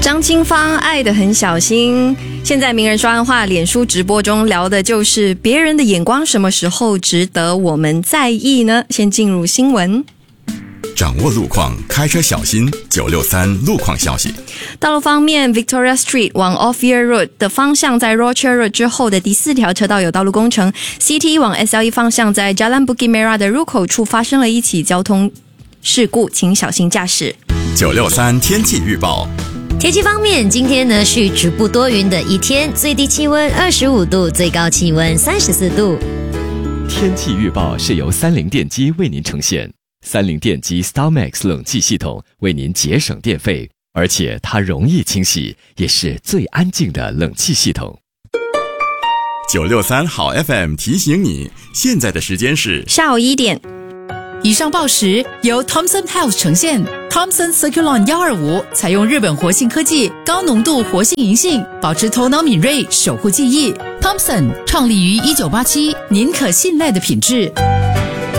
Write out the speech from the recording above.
张清芳爱得很小心。现在名人说暗话脸书直播中聊的就是别人的眼光什么时候值得我们在意呢？先进入新闻。 掌握路况，开车小心。963路况消息。 道路方面 ，Victoria Street 往 Ophir Road 的方向在 Rochor Road 之后的第4条车道有道路工程。CT 往 SLE 方向在 Jalan Bukit Merah 的入口处发生了一起交通事故，请小心驾驶。 963天气预报。 天气方面，今天呢是局部多云的一天，最低气温25度，最高气温34度。 天气预报是由30电机为您呈现。30电机 StarMax 冷气系统为您节省电费，而且它容易清洗，也是最安静的冷气系统。 963好 FM 提醒你，现在的时间是下午1点。 以上报时由 Thomson Health 呈现。Thomson Circulon 125采用日本活性科技，高浓度活性银杏，保持头脑敏锐，守护记忆。Thomson 创立于1987，您可信赖的品质。